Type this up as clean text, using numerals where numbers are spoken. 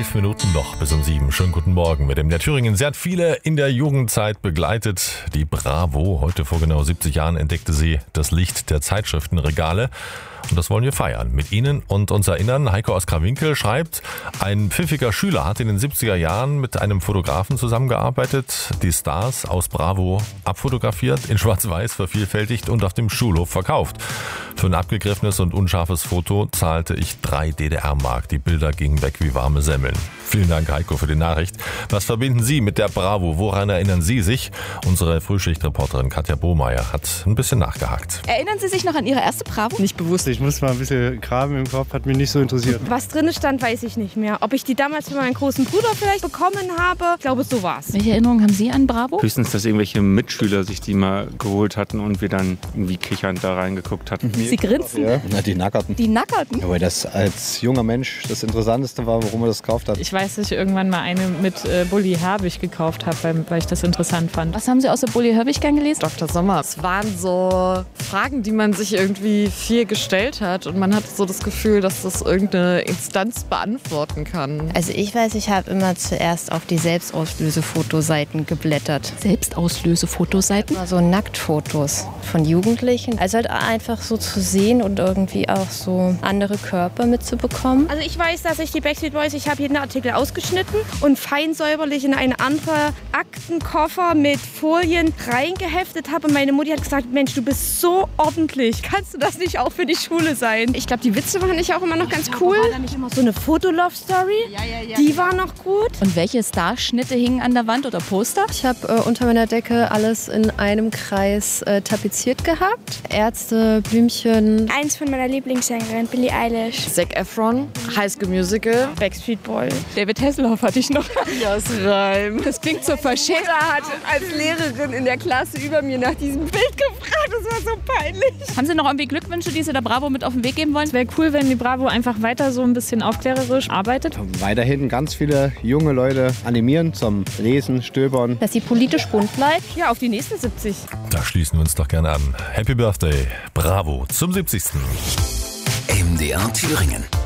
11 Minuten noch bis um 7. Schönen guten Morgen mit dem der Thüringen. Sie hat viele in der Jugendzeit begleitet. Die Bravo. Heute vor genau 70 Jahren entdeckte sie das Licht der Zeitschriftenregale. Und das wollen wir feiern mit Ihnen und uns erinnern. Heiko aus Krawinkel schreibt, ein pfiffiger Schüler hat in den 70er Jahren mit einem Fotografen zusammengearbeitet, die Stars aus Bravo abfotografiert, in Schwarz-Weiß vervielfältigt und auf dem Schulhof verkauft. Für ein abgegriffenes und unscharfes Foto zahlte ich 3 DDR-Mark. Die Bilder gingen weg wie warme Semmeln. Vielen Dank, Heiko, für die Nachricht. Was verbinden Sie mit der Bravo? Woran erinnern Sie sich? Unsere Frühschichtreporterin Katja Bohmeier hat ein bisschen nachgehakt. Erinnern Sie sich noch an Ihre erste Bravo? Nicht bewusst. Ich muss mal ein bisschen graben im Kopf, hat mich nicht so interessiert. Was drin stand, weiß ich nicht mehr. Ob ich die damals für meinen großen Bruder vielleicht bekommen habe, ich glaube, so war's. Welche Erinnerungen haben Sie an Bravo? Höchstens, dass irgendwelche Mitschüler sich die mal geholt hatten und wir dann irgendwie kichernd da reingeguckt hatten. Sie grinsen? Ja, na, die Nackerten. Die Nackerten? Ja, weil das als junger Mensch das Interessanteste war, warum er das gekauft hat. Ich weiß, dass ich irgendwann mal eine mit Bully Herbig gekauft habe, weil ich das interessant fand. Was haben Sie außer Bully Herbig gern gelesen? Dr. Sommer. Es waren so Fragen, die man sich irgendwie viel gestellt hat und man hat so das Gefühl, dass das irgendeine Instanz beantworten kann. Also ich weiß, ich habe immer zuerst auf die Selbstauslösefotoseiten geblättert. Selbstauslösefotoseiten? So Nacktfotos von Jugendlichen. Also halt einfach so zu sehen und irgendwie auch so andere Körper mitzubekommen. Also ich weiß, dass ich die Backstreet Boys, ich habe jeden Artikel ausgeschnitten und fein säuberlich in einen anderen Aktenkoffer mit Folien reingeheftet habe. Und meine Mutti hat gesagt, Mensch, du bist so ordentlich. Kannst du das nicht auch für die Schule sein? Ich glaube, die Witze fand ich auch immer noch ganz cool. War da nicht immer so eine Fotolove-Story? Ja. Die war noch gut. Und welche Starschnitte hingen an der Wand oder Poster? Ich habe unter meiner Decke alles in einem Kreis tapeziert gehabt. Ärzte, Blümchen. Eins von meiner Lieblingssängerin, Billie Eilish. Zac Efron, High School Musical, Backstreet Boys. David Hasselhoff hatte ich noch. das Reim. Das klingt so verschämt. Hat als Lehrerin in der Klasse über mir nach diesem Bild gefragt. Das war so peinlich. Haben Sie noch irgendwie Glückwünsche, die Sie der Bravo mit auf den Weg geben wollen? Es wäre cool, wenn die Bravo einfach weiter so ein bisschen aufklärerisch arbeitet. Weiterhin ganz viele junge Leute animieren zum Lesen, Stöbern. Dass sie politisch bunt bleibt. Ja, auf die nächsten 70. Da schließen wir uns doch gerne an. Happy Birthday, Bravo, zum 70. MDR Thüringen.